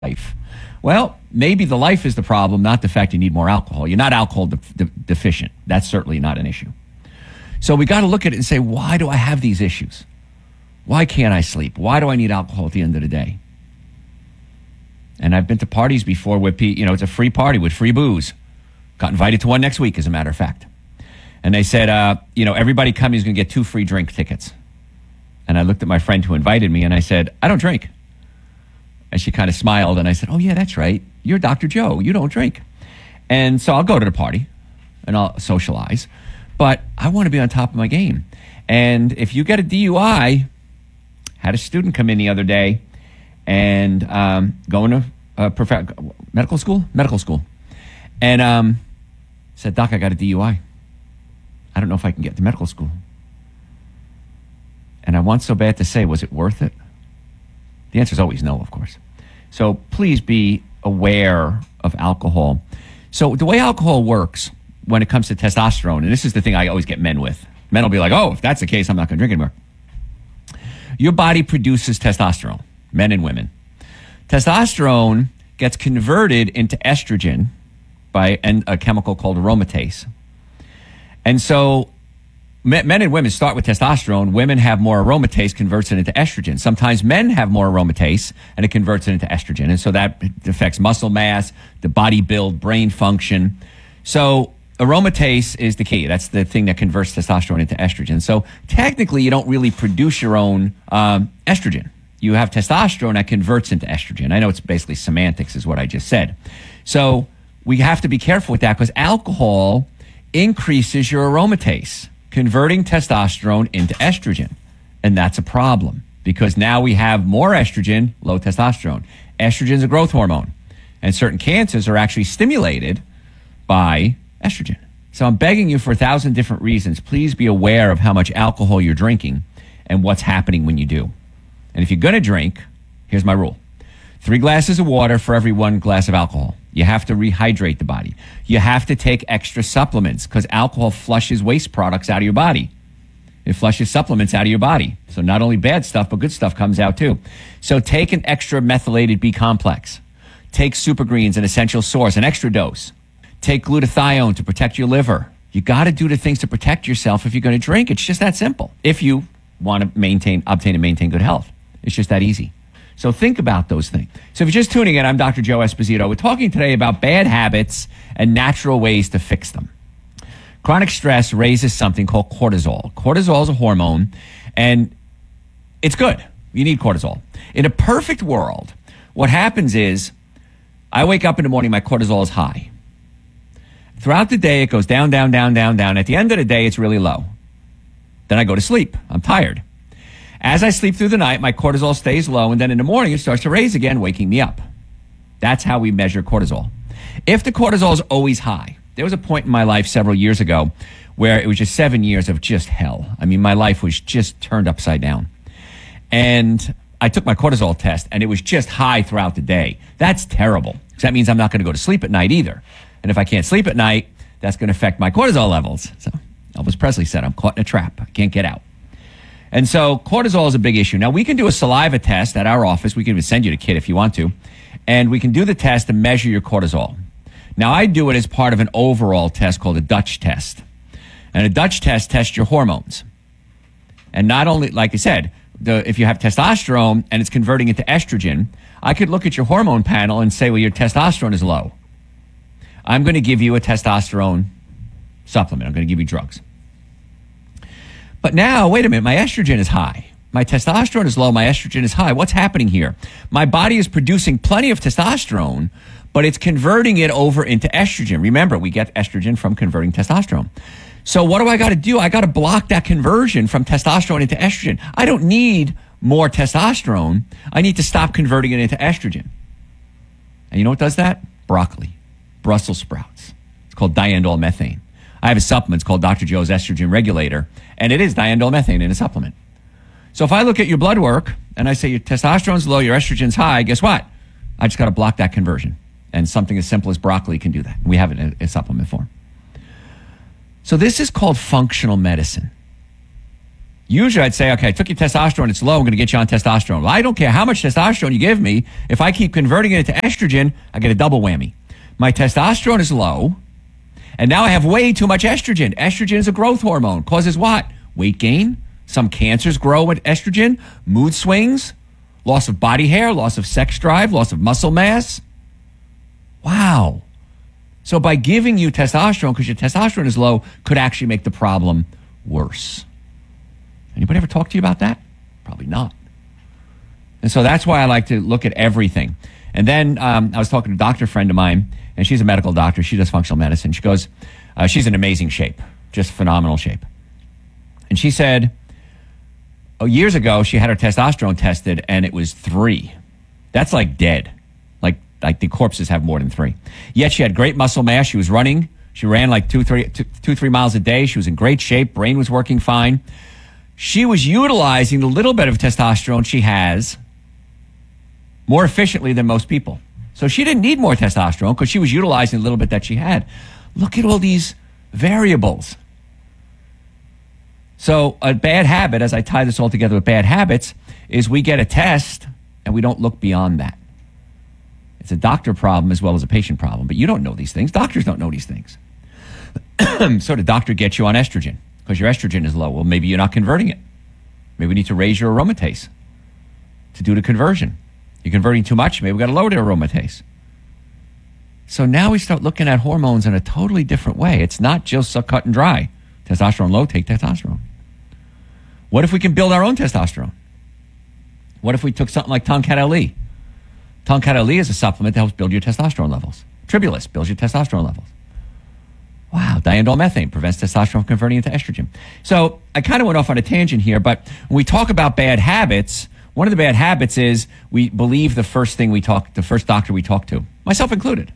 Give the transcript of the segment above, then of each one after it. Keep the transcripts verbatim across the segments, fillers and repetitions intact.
life. Well, maybe the life is the problem, not the fact you need more alcohol. You're not alcohol de- de- deficient. That's certainly not an issue. So we got to look at it and say, why do I have these issues? Why can't I sleep? Why do I need alcohol at the end of the day? And I've been to parties before where, you know, it's a free party with free booze. Got invited to one next week, as a matter of fact. And they said, uh, you know, everybody coming is going to get two free drink tickets. And I looked at my friend who invited me and I said, I don't drink. And she kind of smiled and I said, oh, yeah, that's right. You're Doctor Joe. You don't drink. And so I'll go to the party and I'll socialize. But I want to be on top of my game. And if you get a D U I, had a student come in the other day and um, going to uh, prof- medical school, medical school, and um, said, Doc, I got a D U I. I don't know if I can get to medical school. And I want so bad to say, was it worth it? The answer is always no, of course. So please be aware of alcohol. So the way alcohol works when it comes to testosterone, and this is the thing I always get men with. Men will be like, oh, if that's the case, I'm not going to drink anymore. Your body produces testosterone, men and women. Testosterone gets converted into estrogen by an, a chemical called aromatase. And so men and women start with testosterone. Women have more aromatase, converts it into estrogen. Sometimes men have more aromatase, and it converts it into estrogen. And so that affects muscle mass, the body build, brain function. So aromatase is the key. That's the thing that converts testosterone into estrogen. So technically, you don't really produce your own um, estrogen. You have testosterone that converts into estrogen. I know it's basically semantics is what I just said. So we have to be careful with that because alcohol increases your aromatase, converting testosterone into estrogen. And that's a problem because now we have more estrogen, low testosterone. Estrogen is a growth hormone, and certain cancers are actually stimulated by estrogen. So I'm begging you for a thousand different reasons. Please be aware of how much alcohol you're drinking and what's happening when you do. And if you're going to drink, here's my rule. Three glasses of water for every one glass of alcohol. You have to rehydrate the body. You have to take extra supplements because alcohol flushes waste products out of your body. It flushes supplements out of your body. So not only bad stuff, but good stuff comes out too. So take an extra methylated B complex. Take Super Greens, an essential source, an extra dose. Take glutathione to protect your liver. You got to do the things to protect yourself if you're going to drink. It's just that simple. If you want to maintain, obtain and maintain good health. It's just that easy. So think about those things. So if you're just tuning in, I'm Doctor Joe Esposito. We're talking today about bad habits and natural ways to fix them. Chronic stress raises something called cortisol. Cortisol is a hormone, and it's good. You need cortisol. In a perfect world, what happens is I wake up in the morning, my cortisol is high. Throughout the day, it goes down, down, down, down, down. At the end of the day, it's really low. Then I go to sleep. I'm tired. As I sleep through the night, my cortisol stays low, and then in the morning, it starts to raise again, waking me up. That's how we measure cortisol. If the cortisol is always high, there was a point in my life several years ago where it was just seven years of just hell. I mean, my life was just turned upside down. And I took my cortisol test, and it was just high throughout the day. That's terrible, because that means I'm not going to go to sleep at night either. And if I can't sleep at night, that's going to affect my cortisol levels. So Elvis Presley said, I'm caught in a trap. I can't get out. And so cortisol is a big issue. Now, we can do a saliva test at our office. We can even send you the kit if you want to. And we can do the test to measure your cortisol. Now, I do it as part of an overall test called a Dutch test. And a Dutch test tests your hormones. And not only, like I said, the, if you have testosterone and it's converting into estrogen, I could look at your hormone panel and say, well, your testosterone is low. I'm going to give you a testosterone supplement. I'm going to give you drugs. But now, wait a minute, my estrogen is high. My testosterone is low, my estrogen is high. What's happening here? My body is producing plenty of testosterone, but it's converting it over into estrogen. Remember, we get estrogen from converting testosterone. So what do I got to do? I got to block that conversion from testosterone into estrogen. I don't need more testosterone. I need to stop converting it into estrogen. And you know what does that? Broccoli, Brussels sprouts. It's called diindolylmethane. I have a supplement. It's called Doctor Joe's Estrogen Regulator, and it is diindolylmethane in a supplement. So if I look at your blood work and I say your testosterone's low, your estrogen's high, guess what? I just got to block that conversion. And something as simple as broccoli can do that. We have it in a supplement form. So this is called functional medicine. Usually I'd say, okay, I took your testosterone, it's low, I'm going to get you on testosterone. Well, I don't care how much testosterone you give me. If I keep converting it into estrogen, I get a double whammy. My testosterone is low, and now I have way too much estrogen. Estrogen is a growth hormone. Causes what? Weight gain. Some cancers grow with estrogen. Mood swings. Loss of body hair. Loss of sex drive. Loss of muscle mass. Wow. So by giving you testosterone, because your testosterone is low, could actually make the problem worse. Anybody ever talk to you about that? Probably not. And so that's why I like to look at everything. And then um, I was talking to a doctor friend of mine, and she's a medical doctor. She does functional medicine. She goes, uh, she's in amazing shape, just phenomenal shape. And she said, oh, years ago, she had her testosterone tested, and it was three. That's like dead. Like, like the corpses have more than three. Yet she had great muscle mass. She was running. She ran like two, three, two, two, three miles a day. She was in great shape. Brain was working fine. She was utilizing the little bit of testosterone she has more efficiently than most people. So she didn't need more testosterone because she was utilizing the little bit that she had. Look at all these variables. So a bad habit, as I tie this all together with bad habits, is we get a test and we don't look beyond that. It's a doctor problem as well as a patient problem. But you don't know these things. Doctors don't know these things. So the doctor gets you on estrogen because your estrogen is low. Well, maybe you're not converting it. Maybe we need to raise your aromatase to do the conversion. You're converting too much, maybe we've got to lower the aromatase. So now we start looking at hormones in a totally different way. It's not just so cut and dry. Testosterone low, take testosterone. What if we can build our own testosterone? What if we took something like Tonkat L E? Tonkat L E is a supplement that helps build your testosterone levels. Tribulus builds your testosterone levels. Wow, diindole methane prevents testosterone from converting into estrogen. So I kind of went off on a tangent here, but when we talk about bad habits, one of the bad habits is we believe the first thing we talk, the first doctor we talk to, myself included.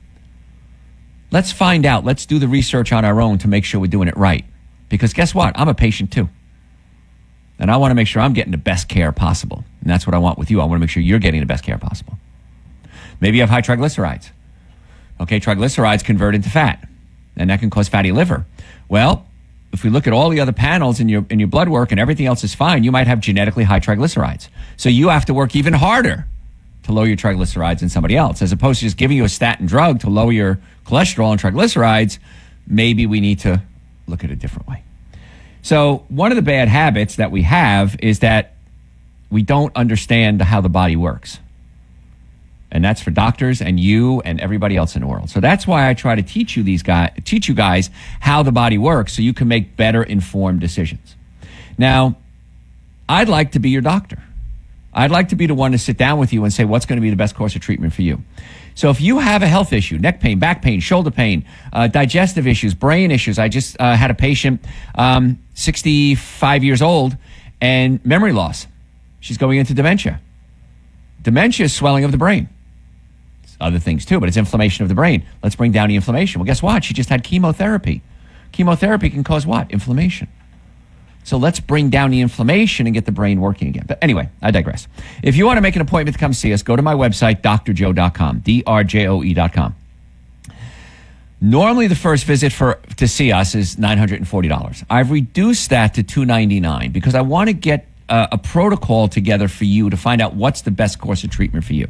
Let's find out. Let's do the research on our own to make sure we're doing it right. Because guess what? I'm a patient too. And I want to make sure I'm getting the best care possible. And that's what I want with you. I want to make sure you're getting the best care possible. Maybe you have high triglycerides. Okay, triglycerides convert into fat, and that can cause fatty liver. Well, if we look at all the other panels in your in your blood work and everything else is fine, you might have genetically high triglycerides. So you have to work even harder to lower your triglycerides than somebody else. As opposed to just giving you a statin drug to lower your cholesterol and triglycerides, maybe we need to look at it a different way. So one of the bad habits that we have is that we don't understand how the body works. And that's for doctors and you and everybody else in the world. So that's why I try to teach you these guys, teach you guys how the body works so you can make better informed decisions. Now, I'd like to be your doctor. I'd like to be the one to sit down with you and say what's going to be the best course of treatment for you. So if you have a health issue, neck pain, back pain, shoulder pain, uh, digestive issues, brain issues. I just uh, had a patient, um, sixty-five years old, and memory loss. She's going into dementia. Dementia is swelling of the brain. Other things too, but it's inflammation of the brain. Let's bring down the inflammation. Well, guess what? She just had chemotherapy. Chemotherapy can cause what? Inflammation. So let's bring down the inflammation and get the brain working again. But anyway, I digress. If you want to make an appointment to come see us, go to my website, D R joe dot com, D R J O E dot com. Normally, the first visit for to see us is nine hundred forty dollars. I've reduced that to two hundred ninety-nine dollars because I want to get a, a protocol together for you to find out what's the best course of treatment for you.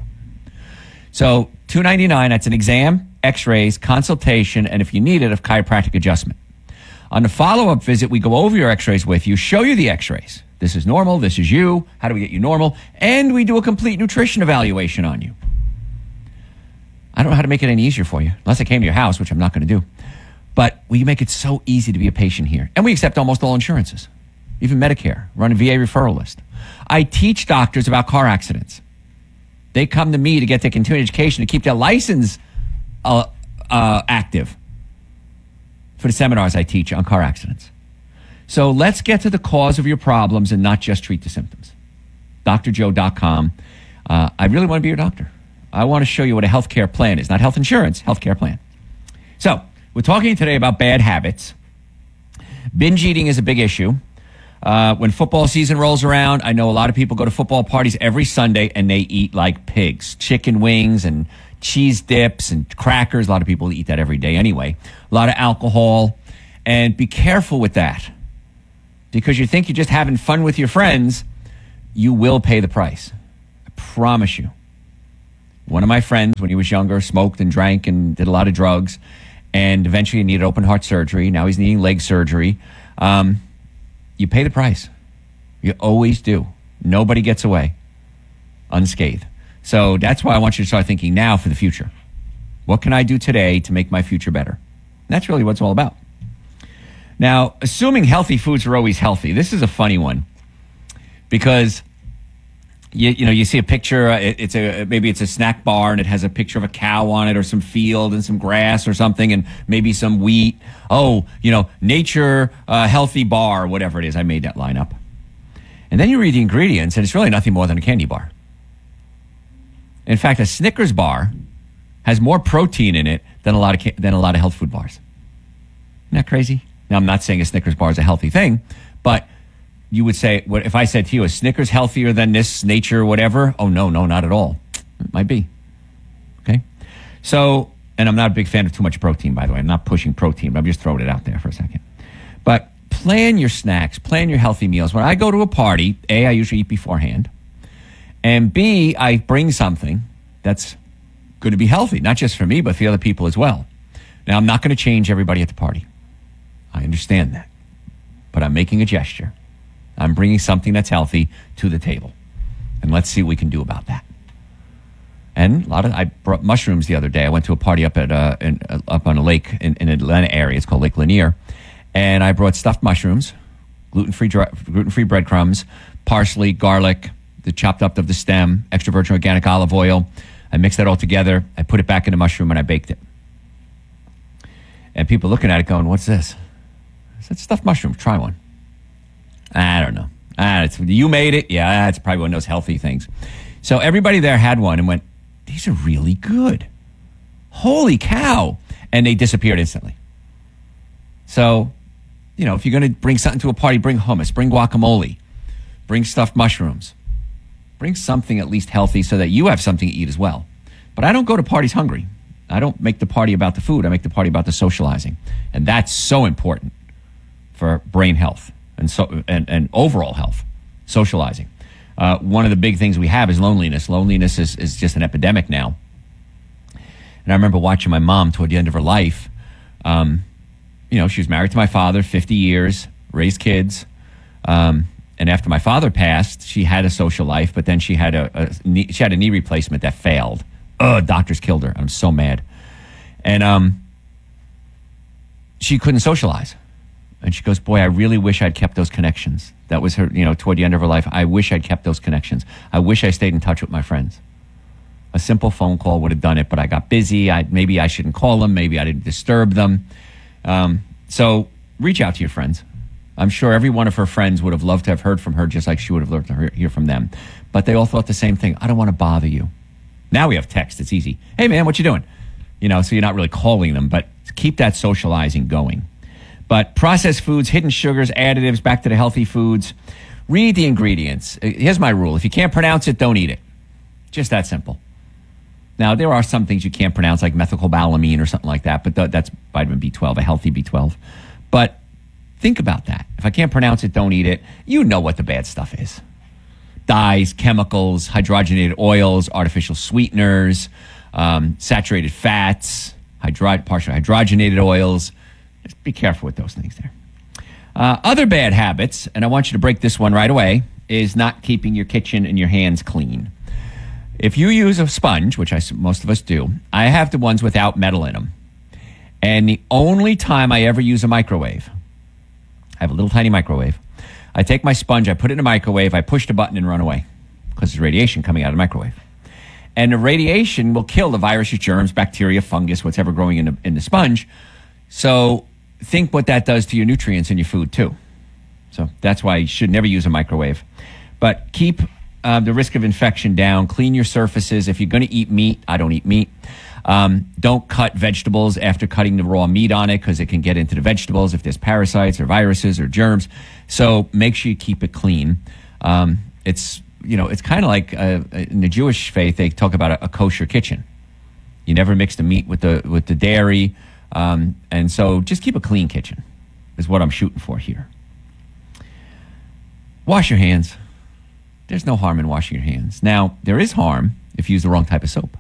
So two hundred ninety-nine dollars, that's an exam, x-rays, consultation, and if you need it, a chiropractic adjustment. On the follow-up visit, we go over your x-rays with you, show you the x-rays. This is normal, this is you, how do we get you normal? And we do a complete nutrition evaluation on you. I don't know how to make it any easier for you, unless I came to your house, which I'm not going to do. But we make it so easy to be a patient here. And we accept almost all insurances, even Medicare, run a V A referral list. I teach doctors about car accidents. They come to me to get their continuing education to keep their license uh, uh, active for the seminars I teach on car accidents. So let's get to the cause of your problems and not just treat the symptoms. D R joe dot com. Uh, I really want to be your doctor. I want to show you what a healthcare plan is, not health insurance, healthcare plan. So we're talking today about bad habits. Binge eating is a big issue. Uh, when football season rolls around, I know a lot of people go to football parties every Sunday and they eat like pigs. Chicken wings and cheese dips and crackers. A lot of people eat that every day anyway. A lot of alcohol. And be careful with that. because you think you're just having fun with your friends, you will pay the price. I promise you. One of my friends, when he was younger, smoked and drank and did a lot of drugs, and eventually needed open heart surgery. Now he's needing leg surgery. Um, you pay the price. You always do. Nobody gets away unscathed. So that's why I want you to start thinking now for the future. What can I do today to make my future better? And that's really what it's all about. Now, assuming healthy foods are always healthy, this is a funny one because you, you know you see a picture. It, it's a maybe it's a snack bar and it has a picture of a cow on it or some field and some grass or something and maybe some wheat. Oh, you know, nature uh, healthy bar, whatever it is. I made that line up. And then you read the ingredients and it's really nothing more than a candy bar. In fact, a Snickers bar has more protein in it than a lot of ca- than a lot of health food bars. Isn't that crazy? Now, I'm not saying a Snickers bar is a healthy thing, but you would say, what if I said to you, is Snickers healthier than this nature whatever? Oh, no, no, not at all. It might be. Okay? So, and I'm not a big fan of too much protein, by the way. I'm not pushing protein, but I'm just throwing it out there for a second. But plan your snacks, plan your healthy meals. When I go to a party, A, I usually eat beforehand. And B, I bring something that's going to be healthy, not just for me, but for the other people as well. Now, I'm not going to change everybody at the party. I understand that. But I'm making a gesture. I'm bringing something that's healthy to the table. And let's see what we can do about that. And a lot of I brought mushrooms the other day. I went to a party up at uh, in, uh, up on a lake in, in Atlanta area. It's called Lake Lanier. And I brought stuffed mushrooms, gluten-free dry, gluten-free breadcrumbs, parsley, garlic, the chopped up of the stem, extra virgin organic olive oil. I mixed that all together. I put it back in the mushroom and I baked it. And people looking at it going, what's this? I said, stuffed mushroom. Try one. I don't know. Ah, it's, you made it? Yeah, it's probably one of those healthy things. So everybody there had one and went, these are really good. Holy cow. And they disappeared instantly. So, you know, if you're going to bring something to a party, bring hummus, bring guacamole, bring stuffed mushrooms. Bring something at least healthy so that you have something to eat as well. But I don't go to parties hungry. I don't make the party about the food. I make the party about the socializing. And that's so important for brain health and so and, and overall health, socializing. Uh, one of the big things we have is loneliness. Loneliness is, is just an epidemic now. And I remember watching my mom toward the end of her life. Um, you know, she was married to my father, fifty years, raised kids. Um, and after my father passed, she had a social life, but then she had a, a knee, she had a knee replacement that failed. Ugh, doctors killed her. I'm so mad. And um, she couldn't socialize. And she goes, boy, I really wish I'd kept those connections. That was her, you know, toward the end of her life. I wish I'd kept those connections. I wish I stayed in touch with my friends. A simple phone call would have done it, but I got busy. I, maybe I shouldn't call them. Maybe I didn't disturb them. Um, so reach out to your friends. I'm sure every one of her friends would have loved to have heard from her just like she would have loved to hear from them. But they all thought the same thing. I don't want to bother you. Now we have text. It's easy. Hey, man, what you doing? You know, so you're not really calling them, but keep that socializing going. But processed foods, hidden sugars, additives, back to the healthy foods. Read the ingredients. Here's my rule. If you can't pronounce it, don't eat it. Just that simple. Now, there are some things you can't pronounce, like methylcobalamin or something like that, but th- that's vitamin B twelve, a healthy B twelve. But think about that. If I can't pronounce it, don't eat it. You know what the bad stuff is. Dyes, chemicals, hydrogenated oils, artificial sweeteners, um, saturated fats, hydro- partially hydrogenated oils. Just be careful with those things there. Uh, other bad habits, and I want you to break this one right away, is not keeping your kitchen and your hands clean. If you use a sponge, which I, most of us do, I have the ones without metal in them. And the only time I ever use a microwave, I have a little tiny microwave. I take my sponge, I put it in the microwave, I push the button and run away because there's radiation coming out of the microwave. And the radiation will kill the viruses, germs, bacteria, fungus, whatever growing in the, in the sponge. So think what that does to your nutrients in your food too. So that's why you should never use a microwave. But keep uh, the risk of infection down. Clean your surfaces. If you're going to eat meat, I don't eat meat. Um, don't cut vegetables after cutting the raw meat on it because it can get into the vegetables if there's parasites or viruses or germs. So make sure you keep it clean. Um, it's, you know, it's kind of like uh, in the Jewish faith, they talk about a, a kosher kitchen. You never mix the meat with the with the dairy. Um, and so just keep a clean kitchen is what I'm shooting for here. Wash your hands. There's no harm in washing your hands. Now, there is harm if you use the wrong type of soap.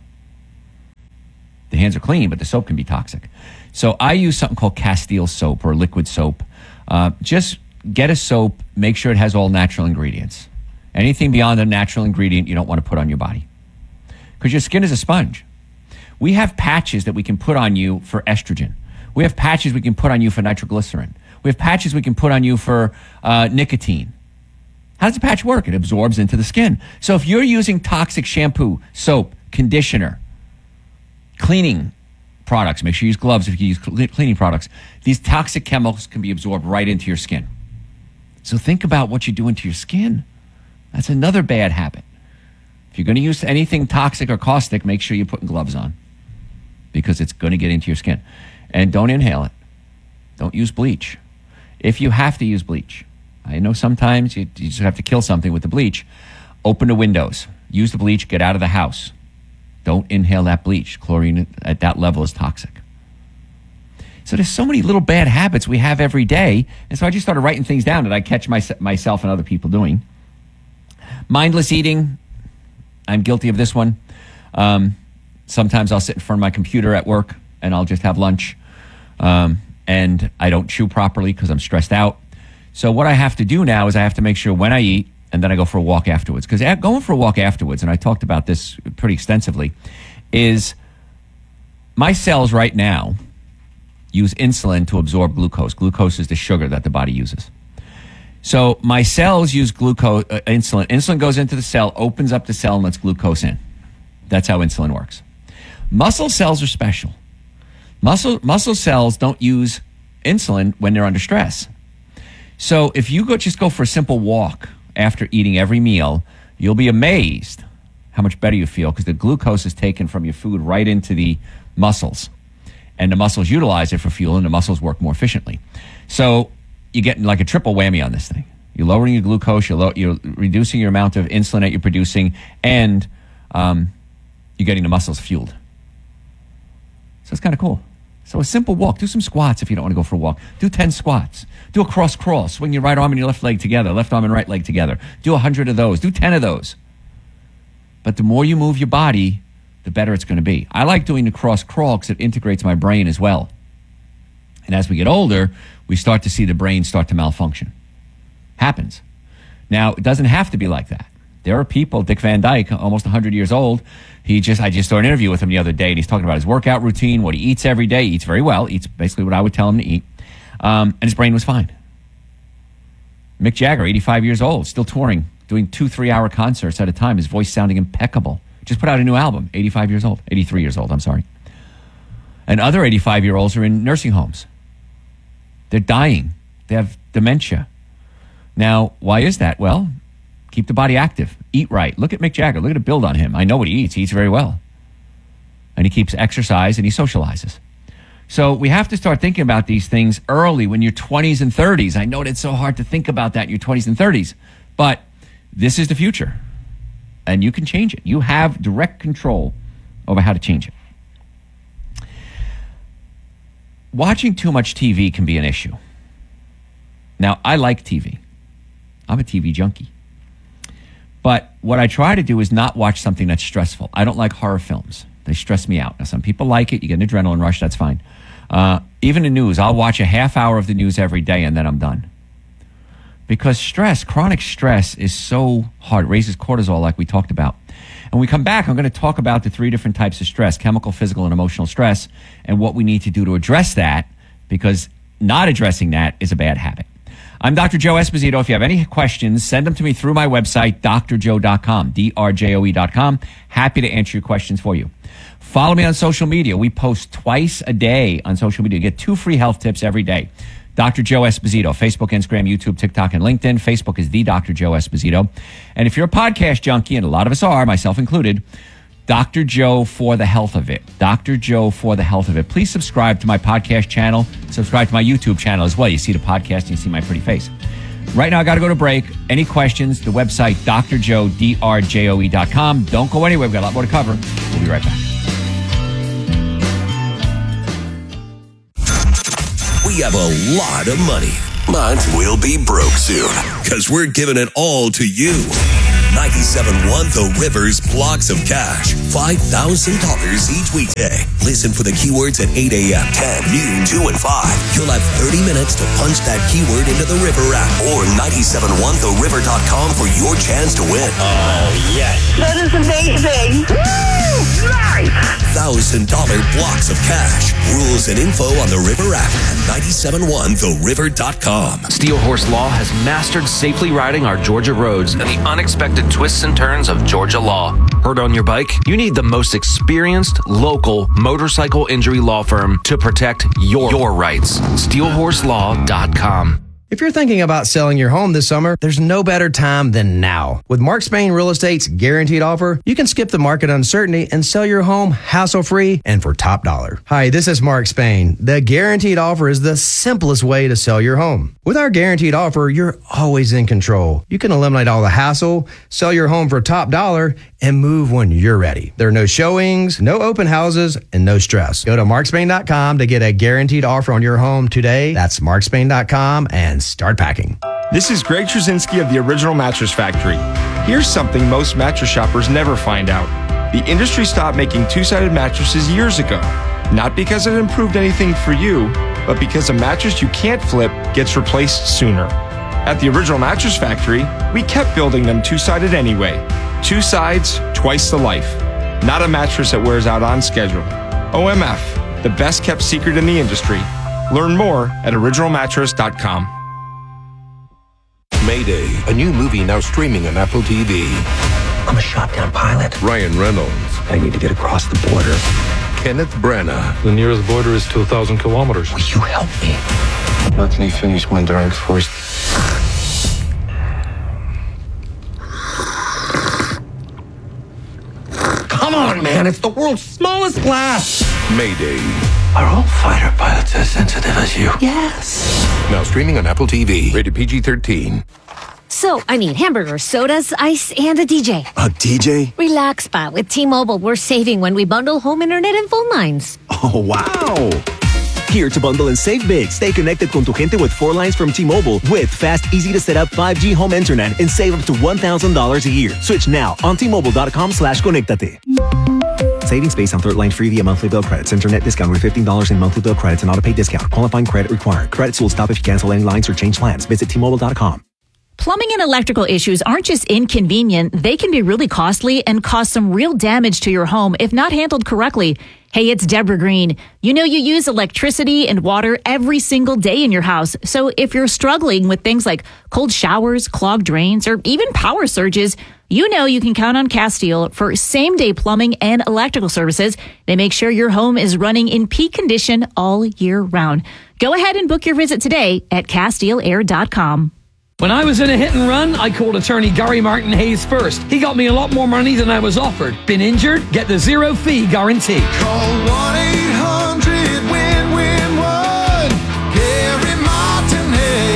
The hands are clean, but the soap can be toxic. So I use something called Castile soap or liquid soap. Uh, just get a soap, make sure it has all natural ingredients. Anything beyond a natural ingredient you don't want to put on your body. Because your skin is a sponge. We have patches that we can put on you for estrogen. We have patches we can put on you for nitroglycerin. We have patches we can put on you for uh, nicotine. How does the patch work? It absorbs into the skin. So if you're using toxic shampoo, soap, conditioner, cleaning products, make sure you use gloves if you use cleaning products, these toxic chemicals can be absorbed right into your skin. So think about what you're doing to your skin. That's another bad habit. If you're going to use anything toxic or caustic, make sure you're putting gloves on because it's going to get into your skin. And don't inhale it. Don't use bleach. If you have to use bleach, I know sometimes you, you just have to kill something with the bleach. Open the windows. Use the bleach. Get out of the house. Don't inhale that bleach. Chlorine at that level is toxic. So there's so many little bad habits we have every day. And so I just started writing things down that I catch my, myself and other people doing. Mindless eating. I'm guilty of this one. Um, sometimes I'll sit in front of my computer at work and I'll just have lunch. Um, and I don't chew properly because I'm stressed out. So what I have to do now is I have to make sure when I eat and then I go for a walk afterwards. Because going for a walk afterwards, and I talked about this pretty extensively, is my cells right now use insulin to absorb glucose. Glucose is the sugar that the body uses. So my cells use glucose, uh, insulin. Insulin goes into the cell, opens up the cell, and lets glucose in. That's how insulin works. Muscle cells are special. Muscle muscle cells don't use insulin when they're under stress. So if you go just go for a simple walk after eating every meal, you'll be amazed how much better you feel because the glucose is taken from your food right into the muscles. And the muscles utilize it for fuel, and the muscles work more efficiently. So you're getting like a triple whammy on this thing. You're lowering your glucose, you're, low, you're reducing your amount of insulin that you're producing, and um, you're getting the muscles fueled. So it's kind of cool. So a simple walk. Do some squats if you don't want to go for a walk. Do ten squats. Do a cross crawl. Swing your right arm and your left leg together, left arm and right leg together. Do one hundred of those. Do ten of those. But the more you move your body, the better it's going to be. I like doing the cross crawl because it integrates my brain as well. And as we get older, we start to see the brain start to malfunction. Happens. Now, it doesn't have to be like that. There are people, Dick Van Dyke, almost one hundred years old. He just, I just saw an interview with him the other day, and he's talking about his workout routine, what he eats every day. He eats very well. Eats basically what I would tell him to eat. Um, and his brain was fine. Mick Jagger, eighty-five years old, still touring, doing two, three-hour concerts at a time. His voice sounding impeccable. Just put out a new album, eighty-five years old. eighty-three years old, I'm sorry. And other eighty-five-year-olds are in nursing homes. They're dying. They have dementia. Now, why is that? Well, keep the body active. Eat right. Look at Mick Jagger. Look at the build on him. I know what he eats. He eats very well. And he keeps exercise and he socializes. So we have to start thinking about these things early when you're twenties and thirties. I know that it's so hard to think about that in your twenties and thirties. But this is the future. And you can change it. You have direct control over how to change it. Watching too much T V can be an issue. Now, I like T V. I'm a T V junkie. But what I try to do is not watch something that's stressful. I don't like horror films. They stress me out. Now, some people like it. You get an adrenaline rush. That's fine. Uh, even the news, I'll watch a half hour of the news every day and then I'm done. Because stress, chronic stress is so hard. It raises cortisol like we talked about. And when we come back, I'm going to talk about the three different types of stress, chemical, physical, and emotional stress, and what we need to do to address that, because not addressing that is a bad habit. I'm Doctor Joe Esposito. If you have any questions, send them to me through my website, D R Joe dot com, D R J O E dot com. Happy to answer your questions for you. Follow me on social media. We post twice a day on social media. You get two free health tips every day. Doctor Joe Esposito, Facebook, Instagram, YouTube, TikTok, and LinkedIn. Facebook is the Doctor Joe Esposito. And if you're a podcast junkie, and a lot of us are, myself included, Doctor Joe for the health of it. Doctor Joe for the health of it. Please subscribe to my podcast channel. Subscribe to my YouTube channel as well. You see the podcast and you see my pretty face. Right now, I got to go to break. Any questions? The website, D R Joe, D R J O E dot com. Don't go anywhere. We've got a lot more to cover. We'll be right back. We have a lot of money But we'll be broke soon, because we're giving it all to you. ninety-seven point one The River's Blocks of Cash. five thousand dollars each weekday. Listen for the keywords at eight a.m., ten, noon, two, and five. You'll have thirty minutes to punch that keyword into the River app or ninety-seven one the river dot com for your chance to win. Oh, yes. That is amazing. Woo! Nice. one thousand dollars blocks of cash. Rules and info on the River app at ninety-seven one the river dot com. Steel Horse Law has mastered safely riding our Georgia roads and the unexpected twists and turns of Georgia law. Hurt on your bike? You need the most experienced local motorcycle injury law firm to protect your, your rights. steel horse law dot com. If you're thinking about selling your home this summer, there's no better time than now. With Mark Spain Real Estate's guaranteed offer, you can skip the market uncertainty and sell your home hassle-free and for top dollar. Hi, this is Mark Spain. The guaranteed offer is the simplest way to sell your home. With our guaranteed offer, you're always in control. You can eliminate all the hassle, sell your home for top dollar, and move when you're ready. There are no showings, no open houses, and no stress. Go to mark spain dot com to get a guaranteed offer on your home today. That's mark spain dot com and start packing. This is Greg Trzynski of the Original Mattress Factory. Here's something most mattress shoppers never find out. The industry stopped making two-sided mattresses years ago. Not because it improved anything for you, but because a mattress you can't flip gets replaced sooner. At the Original Mattress Factory, we kept building them two-sided anyway. Two sides, twice the life. Not a mattress that wears out on schedule. O M F, the best kept secret in the industry. Learn more at original mattress dot com. Mayday, a new movie now streaming on Apple T V. I'm a shotgun pilot. Ryan Reynolds. I need to get across the border. Kenneth Branagh. The nearest border is two thousand kilometers. Will you help me? Let me finish my drink first. Come on, man. It's the world's smallest glass. Mayday. Are all fighter pilots as sensitive as you? Yes. Now streaming on Apple T V. Rated P G thirteen. So, I need hamburgers, sodas, ice, and a D J. A D J? Relax, Spot. With T-Mobile, we're saving when we bundle home internet and phone lines. Oh, wow. Here to bundle and save big. Stay connected con tu gente with four lines from T-Mobile with fast, easy-to-set-up five G home internet and save up to one thousand dollars a year. Switch now on T Mobile dot com slash conectate. Savings based on third line free via monthly bill credits. Internet discount with fifteen dollars in monthly bill credits and auto pay discount. Qualifying credit required. Credits will stop if you cancel any lines or change plans. Visit T Mobile dot com. Plumbing and electrical issues aren't just inconvenient, they can be really costly and cause some real damage to your home if not handled correctly. Hey, it's Deborah Green. You know you use electricity and water every single day in your house. So if you're struggling with things like cold showers, clogged drains, or even power surges, you know you can count on Castile for same-day plumbing and electrical services. They make sure your home is running in peak condition all year round. Go ahead and book your visit today at Castile Air dot com. When I was in a hit and run, I called attorney Gary Martin Hayes first. He got me a lot more money than I was offered. Been injured? Get the zero fee guarantee. Call one eight hundred win win one. Gary Martin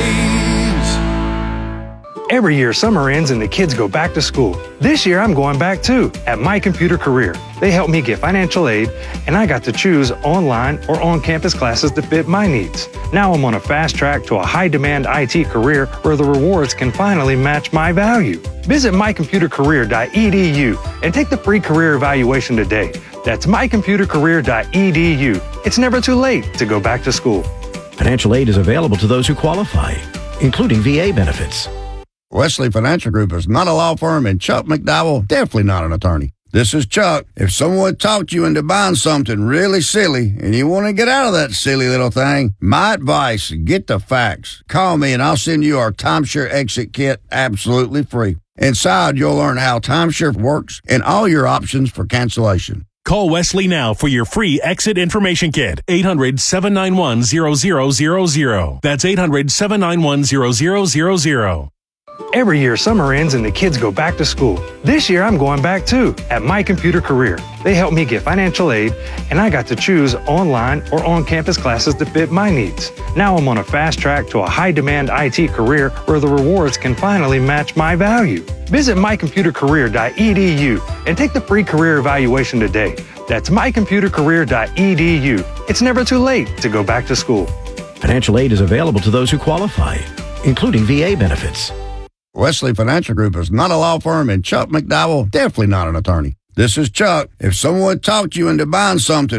Hayes. Every year, summer ends and the kids go back to school. This year, I'm going back too at My Computer Career. They helped me get financial aid, and I got to choose online or on-campus classes to fit my needs. Now I'm on a fast track to a high-demand I T career where the rewards can finally match my value. Visit my computer career dot e d u and take the free career evaluation today. That's my computer career dot e d u. It's never too late to go back to school. Financial aid is available to those who qualify, including V A benefits. Wesley Financial Group is not a law firm, and Chuck McDowell definitely not an attorney. This is Chuck. If someone talked you into buying something really silly and you want to get out of that silly little thing, my advice, get the facts. Call me and I'll send you our timeshare exit kit absolutely free. Inside, you'll learn how timeshare works and all your options for cancellation. Call Wesley now for your free exit information kit. eight hundred, seven nine one, zero zero zero zero. That's eight hundred, seven nine one, zero zero zero zero. Every year, summer ends and the kids go back to school. This year, I'm going back too at My Computer Career. They helped me get financial aid, and I got to choose online or on-campus classes to fit my needs. Now I'm on a fast track to a high-demand I T career where the rewards can finally match my value. Visit my computer career dot e d u and take the free career evaluation today. That's my computer career dot e d u. It's never too late to go back to school. Financial aid is available to those who qualify, including V A benefits. Wesley Financial Group is not a law firm, and Chuck McDowell definitely not an attorney. This is Chuck. If someone talked you into buying something